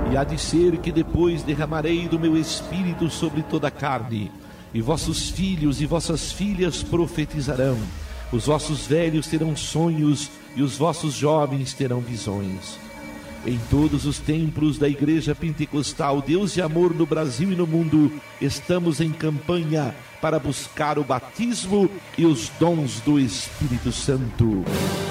E há de ser que depois derramarei do meu espírito sobre toda a carne, e vossos filhos e vossas filhas profetizarão, os vossos velhos terão sonhos, e os vossos jovens terão visões. Em todos os templos da Igreja Pentecostal Deus de Amor no Brasil e no mundo, estamos em campanha para buscar o batismo e os dons do Espírito Santo.